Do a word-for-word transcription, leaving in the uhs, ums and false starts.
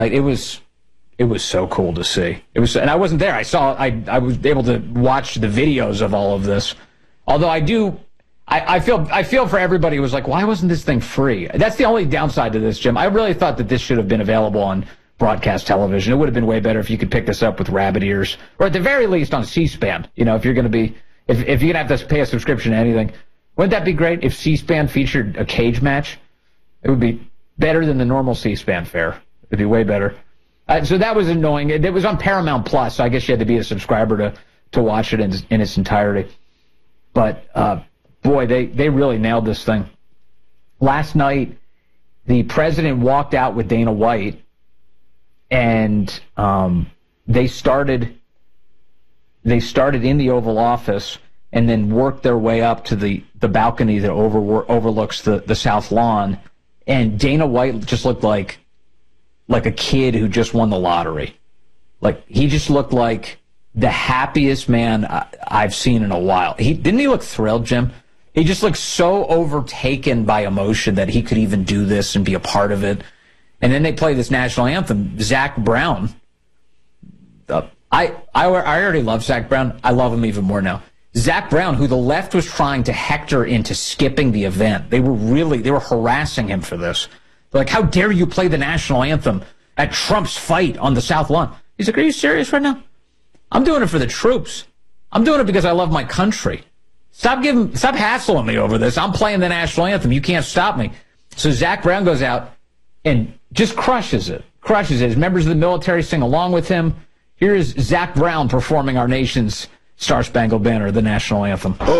Like, it was, it was so cool to see. It was, and I wasn't there. I saw, I, I was able to watch the videos of all of this. Although I do, I, I feel, I feel for everybody who was like, why wasn't this thing free? That's the only downside to this, Jim. I really thought that this should have been available on broadcast television. It would have been way better if you could pick this up with rabbit ears, or at the very least on C-SPAN. You know, if you're going to be, if if you're going to have to pay a subscription to anything, wouldn't that be great if C-SPAN featured a cage match? It would be better than the normal C-SPAN fare. It'd be way better. Uh, so that was annoying. It, it was on Paramount Plus, so I guess you had to be a subscriber to to watch it in, in its entirety. But uh, boy, they they really nailed this thing. Last night, the president walked out with Dana White. And um, they started they started in the Oval Office and then worked their way up to the, the balcony that over, overlooks the, the South Lawn. And Dana White just looked like like a kid who just won the lottery. Like, he just looked like the happiest man I, I've seen in a while. He didn't he look thrilled, Jim? He just looked so overtaken by emotion that he could even do this and be a part of it. And then they play this national anthem. Zach Brown. Uh, I, I I already love Zach Brown. I love him even more now. Zach Brown, who the left was trying to hector into skipping the event. They were really, they were harassing him for this. They're like, how dare you play the national anthem at Trump's fight on the South Lawn? He's like, are you serious right now? I'm doing it for the troops. I'm doing it because I love my country. Stop giving, stop hassling me over this. I'm playing the national anthem. You can't stop me. So Zach Brown goes out and just crushes it. Crushes it. His members of the military sing along with him. Here is Zach Brown performing our nation's Star Spangled Banner, the national anthem.